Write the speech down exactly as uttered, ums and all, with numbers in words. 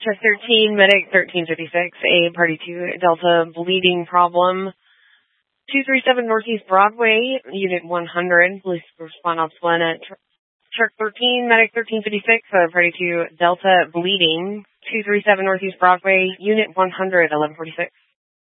Chest thirteen, medic thirteen fifty-six, a party two Delta bleeding problem. two three seven Northeast Broadway, Unit one hundred, police respond ops one at tr- truck thirteen, medic thirteen fifty-six, uh, party two Delta bleeding. two three seven Northeast Broadway, Unit one hundred, eleven forty-six.